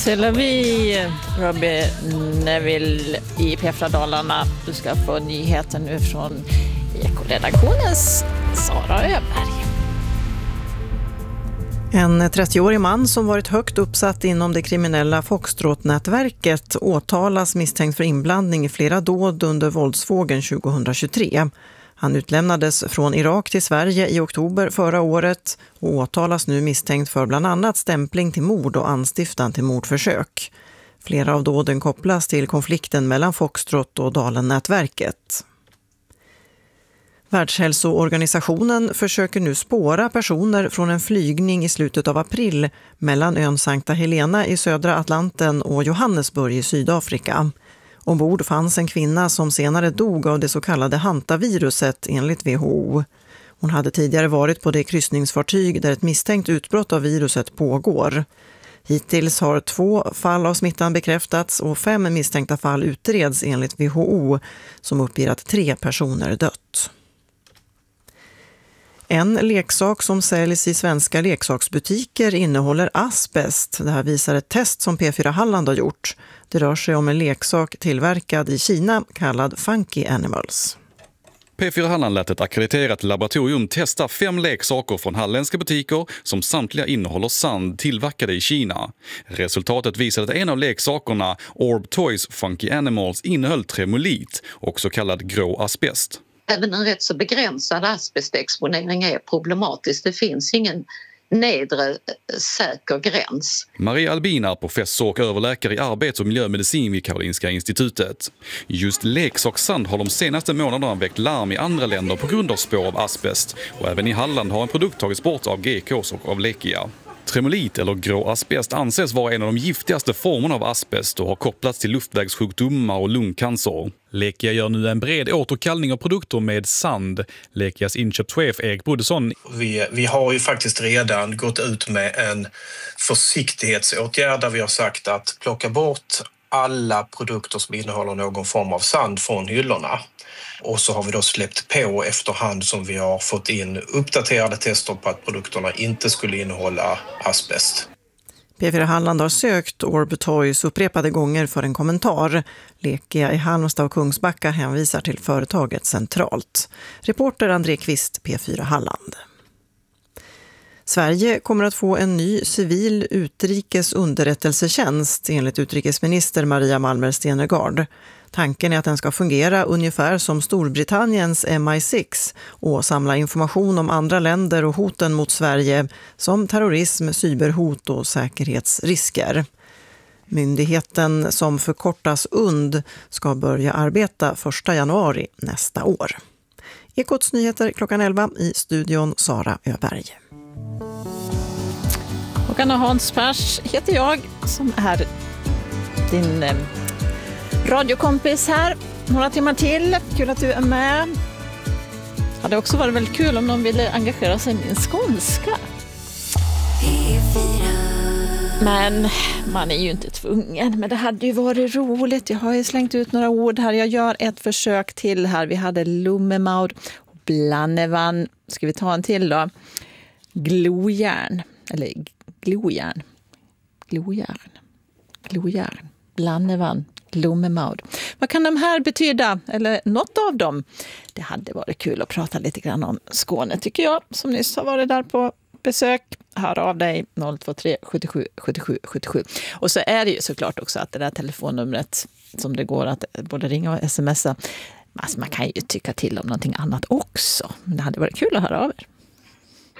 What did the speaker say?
C'est la vie, Robbie Neville i P4 Dalarna. Du ska få nyheter nu från Eko-redaktionens Sara Öberg. En 30-årig man som varit högt uppsatt inom det kriminella Foxtrot-nätverket åtalas misstänkt för inblandning i flera dåd under våldsvågen 2023. Han utlämnades från Irak till Sverige i oktober förra året och åtalas nu misstänkt för bland annat stämpling till mord och anstiftan till mordförsök. Flera av dåden kopplas till konflikten mellan Foxtrot och Dalen-nätverket. Världshälsoorganisationen försöker nu spåra personer från en flygning i slutet av april mellan ön Sankta Helena i södra Atlanten och Johannesburg i Sydafrika. Ombord fanns en kvinna som senare dog av det så kallade hantaviruset enligt WHO. Hon hade tidigare varit på det kryssningsfartyg där ett misstänkt utbrott av viruset pågår. Hittills har 2 fall av smittan bekräftats och 5 misstänkta fall utreds enligt WHO som uppger att 3 personer dött. En leksak som säljs i svenska leksaksbutiker innehåller asbest. Det här visar ett test som P4 Halland har gjort. Det rör sig om en leksak tillverkad i Kina kallad Funky Animals. P4 Halland lät ett akkrediterat laboratorium testa 5 leksaker från halländska butiker som samtliga innehåller sand tillverkade i Kina. Resultatet visade att en av leksakerna, Orb Toys Funky Animals, innehöll tremolit och så kallad grå asbest. Även en rätt så begränsad asbestexponering är problematisk. Det finns ingen nedre säker gräns. Maria Albin är professor och överläkare i arbets- och miljömedicin vid Karolinska institutet. Just leksakssand har de senaste månaderna väckt larm i andra länder på grund av spår av asbest. Och även i Halland har en produkt tagits bort av GKs och av Lekia. Tremolit eller grå asbest anses vara en av de giftigaste formerna av asbest och har kopplats till luftvägssjukdomar och lungcancer. Lekia gör nu en bred återkallning av produkter med sand. Lekias inköpschef Erik Bodesson. Vi har ju faktiskt redan gått ut med en försiktighetsåtgärd där vi har sagt att plocka bort alla produkter som innehåller någon form av sand från hyllorna. Och så har vi då släppt på efterhand som vi har fått in uppdaterade tester på att produkterna inte skulle innehålla asbest. P4 Halland har sökt Orb Toys upprepade gånger för en kommentar. Lekia i Halmstad och Kungsbacka hänvisar till företaget centralt. Reporter André Kvist, P4 Halland. Sverige kommer att få en ny civil utrikes underrättelsetjänst enligt utrikesminister Maria Malmer Stenergard. Tanken är att den ska fungera ungefär som Storbritanniens MI6 och samla information om andra länder och hoten mot Sverige som terrorism, cyberhot och säkerhetsrisker. Myndigheten som förkortas UND ska börja arbeta 1 januari nästa år. Ekots nyheter klockan 11 i studion Sara Öberg. Och Anna Hans Pers heter jag som är din radiokompis här. Några timmar till. Kul att du är med. Hade också varit väldigt kul om någon ville engagera sig i min skånska. Men man är ju inte tvungen. Men det hade ju varit roligt. Jag har ju slängt ut några ord här. Jag gör ett försök till här. Vi hade Lummemaud och Blannevan. Ska vi ta en till då? Glojärn. Eller glojärn. Glojärn. Blannevan. Lummemaud. Vad kan de här betyda? Eller något av dem? Det hade varit kul att prata lite grann om Skåne tycker jag. Som nyss har varit där på besök. Hör av dig 023 77 77 77. Och så är det ju såklart också att det där telefonnumret som det går att både ringa och smsa. Alltså man kan ju tycka till om någonting annat också. Men det hade varit kul att höra av er.